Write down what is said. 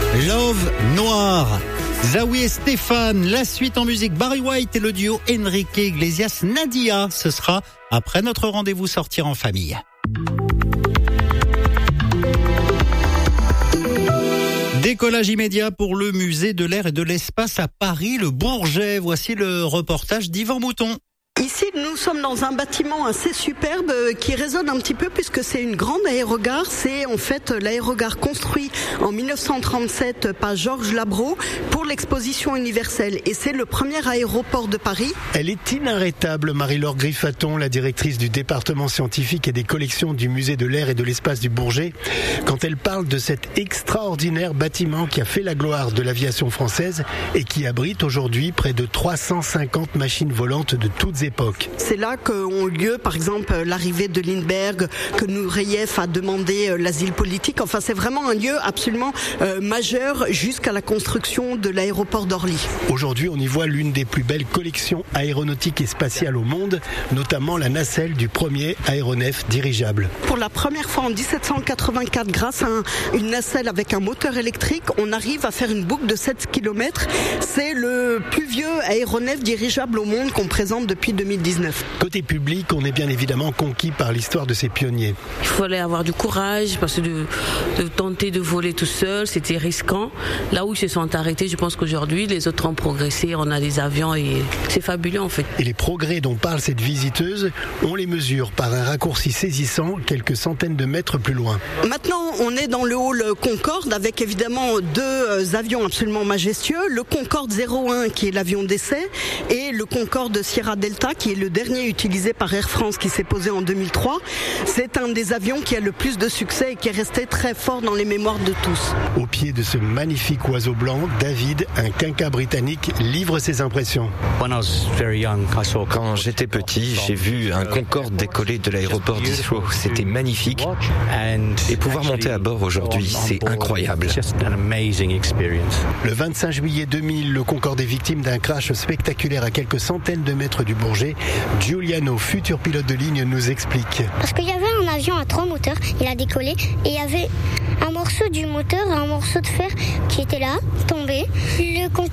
Love Noir. Zawi et Stéphane, la suite en musique, Barry White et le duo Enrique Iglesias Nadia. Ce sera après notre rendez-vous sortir en famille. Décollage immédiat pour le musée de l'air et de l'espace à Paris, le Bourget. Voici le reportage d'Yvan Mouton. Ici, nous sommes dans un bâtiment assez superbe qui résonne un petit peu puisque c'est une grande aérogare. C'est en fait l'aérogare construit en 1937 par Georges Labro pour l'exposition universelle. Et c'est le premier aéroport de Paris. Elle est inarrêtable, Marie-Laure Griffaton, la directrice du département scientifique et des collections du musée de l'air et de l'espace du Bourget, quand elle parle de cet extraordinaire bâtiment qui a fait la gloire de l'aviation française et qui abrite aujourd'hui près de 350 machines volantes de toutes époques. C'est là qu'ont lieu, par exemple, l'arrivée de Lindbergh, que Nureyev a demandé l'asile politique. Enfin, c'est vraiment un lieu absolument majeur jusqu'à la construction de l'aéroport d'Orly. Aujourd'hui, on y voit l'une des plus belles collections aéronautiques et spatiales au monde, notamment la nacelle du premier aéronef dirigeable. Pour la première fois en 1784, grâce à une nacelle avec un moteur électrique, on arrive à faire une boucle de 7 km. C'est le plus vieux aéronef dirigeable au monde qu'on présente depuis 2019. Côté public, on est bien évidemment conquis par l'histoire de ces pionniers. Il fallait avoir du courage parce que de tenter de voler tout seul, c'était risquant. Là où ils se sont arrêtés, je pense qu'aujourd'hui, les autres ont progressé. On a des avions et c'est fabuleux en fait. Et les progrès dont parle cette visiteuse, on les mesure par un raccourci saisissant quelques centaines de mètres plus loin. Maintenant, on est dans le hall Concorde avec évidemment deux avions absolument majestueux. Le Concorde 01 qui est l'avion d'essai et le Concorde Sierra Delta qui est le dernier utilisé par Air France qui s'est posé en 2003. C'est un des avions qui a le plus de succès et qui est resté très fort dans les mémoires de tous. Au pied de ce magnifique oiseau blanc, David, un quinca britannique, livre ses impressions. Quand j'étais petit, j'ai vu un Concorde décoller de l'aéroport d'Heathrow. C'était magnifique. Et pouvoir monter à bord aujourd'hui, c'est incroyable. Le 25 juillet 2000, le Concorde est victime d'un crash spectaculaire à quelques centaines de mètres du Bourget. Giuliano, futur pilote de ligne, nous explique. Parce qu'il y avait un avion à 3 moteurs, il a décollé et il y avait un morceau du moteur et un morceau de fer qui était là, tombé. Le